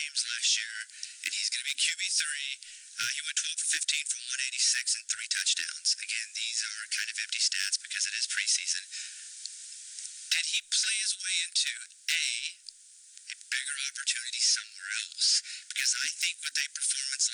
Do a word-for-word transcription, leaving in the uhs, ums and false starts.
games last year, and he's going to be Q B three. Uh, he went twelve for fifteen for one eighty-six and three touchdowns. Again, these are kind of empty stats because it is preseason. Did he play his way into A, a bigger opportunity somewhere else? Because I think with a performance